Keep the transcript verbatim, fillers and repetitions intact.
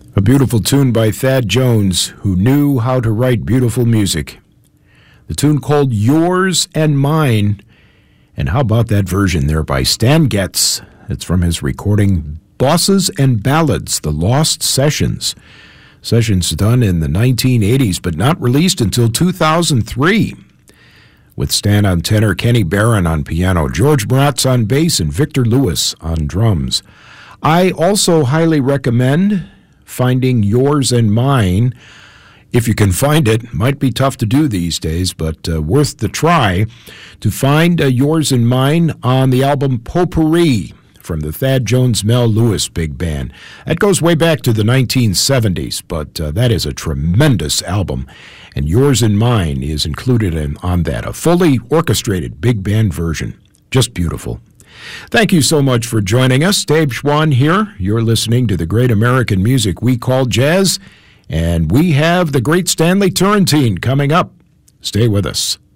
A beautiful tune by Thad Jones, who knew how to write beautiful music. The tune called Yours and Mine. And how about that version there by Stan Getz? It's from his recording Bosses and Ballads, The Lost Sessions. Sessions done in the nineteen eighties, but not released until two thousand three. With Stan on tenor, Kenny Barron on piano, George Maratz on bass, and Victor Lewis on drums. I also highly recommend finding Yours and Mine. If you can find it, might be tough to do these days, but uh, worth the try to find uh, Yours and Mine on the album Potpourri from the Thad Jones Mel Lewis Big Band. That goes way back to the nineteen seventies, but uh, that is a tremendous album, and Yours and Mine is included in, on that, a fully orchestrated big band version. Just beautiful. Thank you so much for joining us. Dave Schwann here. You're listening to the great American music we call jazz, and we have the great Stanley Turrentine coming up. Stay with us.